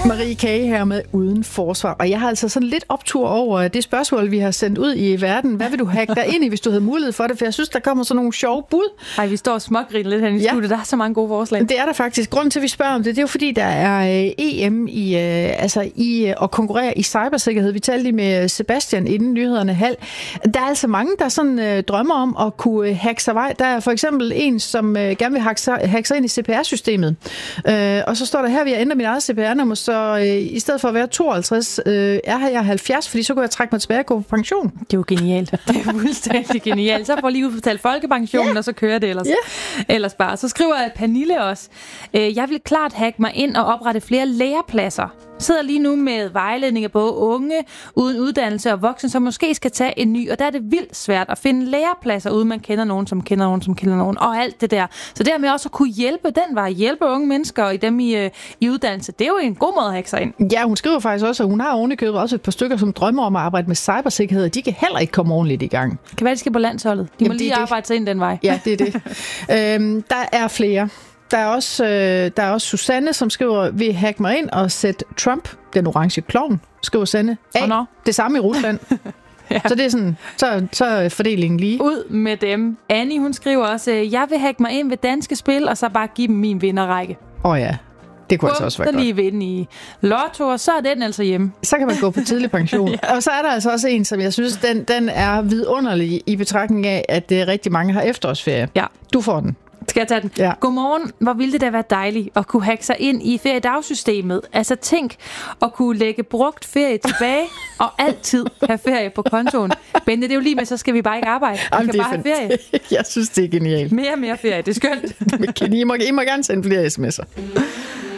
Marie Kage her med Uden Forsvar. Og jeg har altså sådan lidt optur over det spørgsmål, vi har sendt ud i verden. Hvad vil du hacke dig ind i, hvis du havde mulighed for det? For jeg synes, der kommer sådan nogle sjove bud. Ej, vi står og smågriner lidt her i studiet. Der er så mange gode forslag. Det er der faktisk. Grunden til, at vi spørger om det, det er jo fordi, der er EM i at konkurrere i cybersikkerhed. Vi talte lige med Sebastian inden nyhederne halv. Der er altså mange, der sådan drømmer om at kunne hacke sig vej. Der er for eksempel en, som gerne vil hacke sig ind i CPR-systemet. Og så står der her, at jeg ændrer mit eget CPR-nummer, så i stedet for at være 52, er jeg 70, fordi så kunne jeg trække mig tilbage og gå på pension. Det er jo genialt. Det er fuldstændig genialt. Så får lige udbetalt folkepensionen, og så kører det ellers bare. Så skriver Pernille også, jeg vil klart hacke mig ind og oprette flere lærepladser. Sidder lige nu med vejledning af både unge uden uddannelse og voksne, som måske skal tage en ny, og der er det vildt svært at finde lærepladser, uden man kender nogen, som kender nogen, som kender nogen, og alt det der. Så det med også at kunne hjælpe den vej, hjælpe unge mennesker og dem i uddannelse, det er jo en god måde at hacke sig ind. Ja, hun skriver faktisk også, at hun har ovenikøbet også et par stykker, som drømmer om at arbejde med cybersikkerhed, og de kan heller ikke komme ordentligt i gang. Kan være, de skal på landsholdet. De må lige arbejde sig ind den vej. Ja, det er det. Der er flere. Der er også Susanne, som skriver, vil hacke mig ind og sætte Trump, den orange klovn, skriver Sanne, af. Det samme i Rusland. Ja. Så det er sådan, så er fordelingen lige. Ud med dem. Annie, hun skriver også, jeg vil hacke mig ind ved danske spil, og så bare give dem min vinderrække. Ja. Det kunne altså også være godt. Så lige vinde i lotto, og så er den altså hjemme. Så kan man gå på tidlig pension. Ja. Og så er der altså også en, som jeg synes, den er vidunderlig i betragtning af, at rigtig mange har efterårsferie. Ja. Du får den. Skal jeg tage den? Ja. Godmorgen. Hvor ville det da være dejligt at kunne hacke sig ind i feriedagssystemet. Altså tænk at kunne lægge brugt ferie tilbage og altid have ferie på kontoen. Bente, det er jo lige med, så skal vi bare ikke arbejde. Vi kan bare have ferie. Jeg synes, det er genialt. Mere ferie. Det er skønt. I må gerne sende flere sms'er.